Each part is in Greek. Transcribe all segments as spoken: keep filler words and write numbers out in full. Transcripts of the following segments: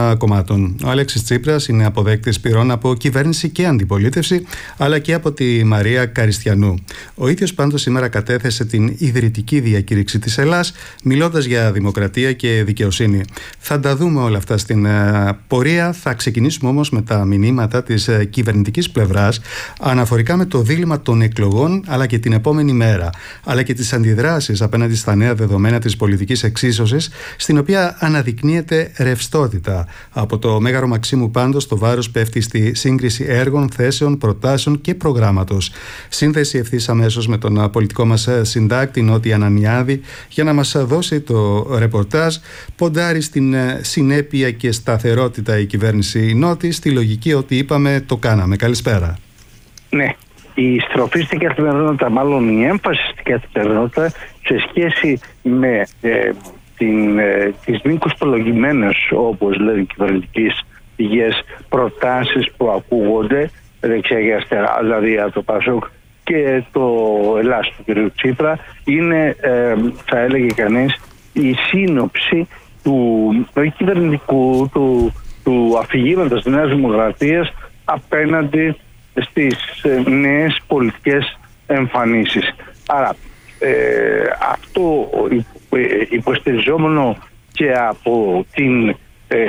κομμάτων. Ο Αλέξης Τσίπρας είναι αποδέκτης πυρών από κυβέρνηση και αντιπολίτευση, αλλά και από τη Μαρία Καριστιανού. Ο ίδιος πάντως σήμερα κατέθεσε την ιδρυτική διακήρυξη της Ελλάς, μιλώντας για δημοκρατία και δικαιοσύνη. Θα τα δούμε όλα αυτά στην πορεία. Θα ξεκινήσουμε όμως με τα μηνύματα της κυβερνητικής πλευράς αναφορικά με το δίλημμα των εκλογών, αλλά και την επόμενη μέρα, αλλά και τις αντιδράσεις απέναντι στα νέα δεδομένα της πολιτικής εξίσωσης, στην οποία αναδεικνύεται ρευστότητα. Από το Μέγαρο Μαξίμου πάντως το βάρος πέφτει στη σύγκριση έργων, θέσεων, προτάσεων και προγράμματος. Σύνθεση ευθύς αμέσως με τον πολιτικό μας συντάκτη Νότι Ανανιάδη για να μας δώσει το ρεπορτάζ. Ποντάρει στην συνέπεια και σταθερότητα η κυβέρνηση Νότι, στη λογική ότι είπαμε το κάναμε. Καλησπέρα. Ναι. Η στροφή στην καθημερινότητα, μάλλον η έμφαση στην καθημερινότητα σε σχέση με ε, την, ε, τις μήκους προλογημένες, όπως λένε οι κυβερνητικές πηγές, προτάσεις που ακούγονται δεξιά και αριστερά, δηλαδή από το ΠΑΣΟΚ και το Ελλάς του κ. Τσίπρα, είναι, ε, θα έλεγε κανείς, η σύνοψη του κυβερνητικού, του, του αφηγήματος της Νέας Δημοκρατίας απέναντι στις ε, νέες πολιτικές εμφανίσεις. Άρα ε, αυτό ε, υποστηριζόμενο και από την ε,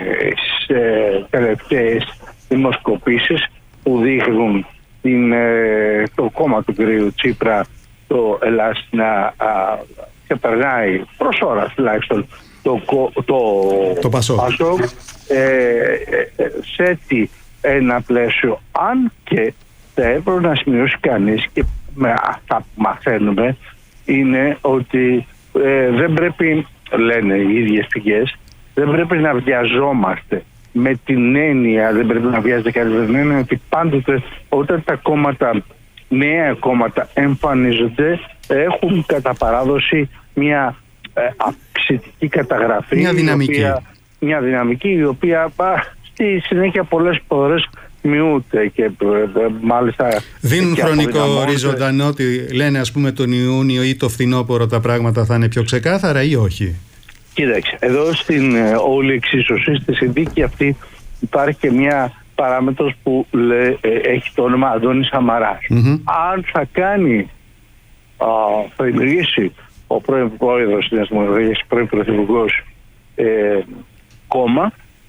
σε τελευταίες δημοσκοπήσεις που δείχνουν την, ε, το κόμμα του κ. Τσίπρα, το Ελλάς, να α, ξεπερνάει προς ώρα τουλάχιστον το, το, το ΠΑΣΟΚ ε, ε, σε τι ένα πλαίσιο, αν και θα έπρεπε να σημειώσει κανείς, και με αυτά που μαθαίνουμε, είναι ότι ε, δεν πρέπει, λένε οι ίδιες πηγές, δεν πρέπει να βιαζόμαστε με την έννοια, δεν πρέπει να βιάζεται κανείς με την έννοια ότι πάντοτε όταν τα κόμματα, νέα κόμματα εμφανίζονται, έχουν κατά παράδοση μια ε, αυξητική καταγραφή, μια δυναμική, η οποία, μια δυναμική η οποία α, στη συνέχεια πολλές φορές μειούται και μάλιστα δίνουν χρονικό ορίζοντα, ότι λένε ας πούμε τον Ιούνιο ή το φθινόπωρο τα πράγματα θα είναι πιο ξεκάθαρα ή όχι? Κοίταξε, εδώ στην ε, όλη εξίσωση, στη συνθήκη αυτή υπάρχει και μια παράμετρος που λέ, ε, έχει το όνομα Αντώνης Σαμαράς. Mm-hmm. Αν θα κάνει, α, θα δημιουργήσει ο πρώην πρόεδρος της Δημοκρατίας, πρώην πρωθυπουργός ε, κόμμα,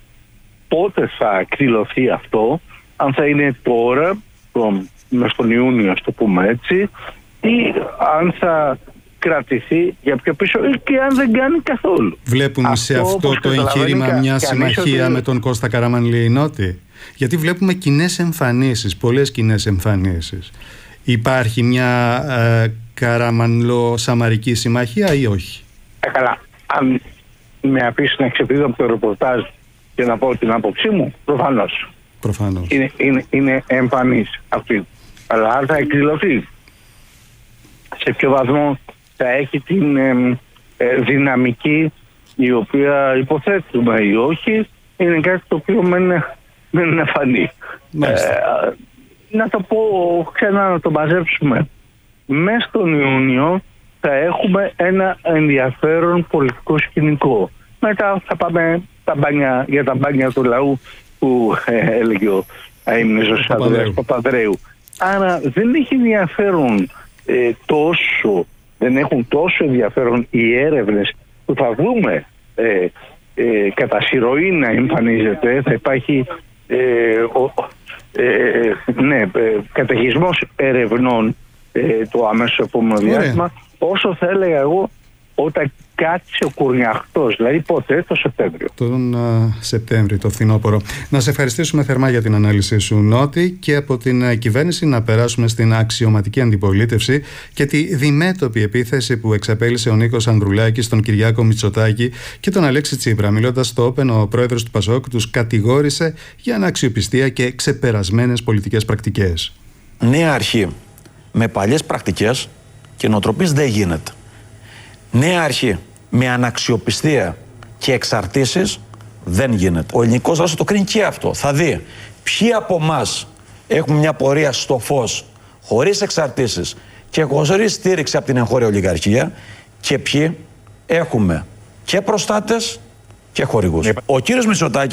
πότε θα εκδηλωθεί αυτό, αν θα είναι τώρα, τον, στον Ιούνιο, ας το πούμε έτσι, ή αν θα κρατηθεί για πιο πίσω και αν δεν κάνει καθόλου. Βλέπουμε αυτό, σε αυτό το εγχείρημα μια συμμαχία ότι... με τον Κώστα Καραμανλή Νότι? Γιατί βλέπουμε κοινές εμφανίσεις, πολλές κοινές εμφανίσεις. Υπάρχει μια ε, Καραμανλό-Σαμαρική συμμαχία ή όχι? Ε, καλά. Αν με αφήσει να ξεφύγω από το ρεπορτάζ και να πω την άποψή μου, προφανώς. Προφανώς. Είναι, είναι, είναι εμφανής αυτή. Αλλά αν θα εκδηλωθεί, σε ποιο βαθμό θα έχει την ε, ε, δυναμική η οποία υποθέτουμε ή όχι, είναι κάτι το οποίο δεν είναι φανή. Ε, να το πω ξανά, να το μαζέψουμε. Μέσα στον Ιούνιο θα έχουμε ένα ενδιαφέρον πολιτικό σκηνικό. Μετά θα πάμε τα μπάνια, για τα μπάνια του λαού που ε, έλεγε ο αείμνηστος Ανδρέας Παπανδρέου. Άρα δεν έχει ενδιαφέρον ε, τόσο, δεν έχουν τόσο ενδιαφέρον οι έρευνες που θα δούμε ε, ε, κατά συρροή να εμφανίζεται. Θα υπάρχει ε, ο, ε, ναι, ε, καταιγισμός ερευνών ε, το αμέσως επόμενο διάστημα, όσο θα έλεγα εγώ όταν κάτσε ο κουρνιαχτός, δηλαδή ποτέ το Σεπτέμβριο. Τον uh, Σεπτέμβριο, το φθινόπωρο. Να σε ευχαριστήσουμε θερμά για την ανάλυση σου, Νότι, και από την uh, κυβέρνηση να περάσουμε στην αξιωματική αντιπολίτευση και τη διμέτωπη επίθεση που εξαπέλυσε ο Νίκος Ανδρουλάκης στον Κυριάκο Μητσοτάκη και τον Αλέξη Τσίπρα. Μιλώντας στο Open, ο πρόεδρος του ΠΑΣΟΚ τους κατηγόρησε για αναξιοπιστία και ξεπερασμένες πολιτικές πρακτικές. Νέα αρχή με παλιές πρακτικές και νοοτροπίες δεν γίνεται. Νέα αρχή με αναξιοπιστία και εξαρτήσεις δεν γίνεται. Ο ελληνικός λαός το κρίνει και αυτό. Θα δει ποιοι από εμάς έχουμε μια πορεία στο φως, χωρίς εξαρτήσεις και χωρίς στήριξη από την εγχώρια ολιγαρχία, και ποιοι έχουμε και προστάτες και χορηγούς. Ο κύριος Μητσοτάκης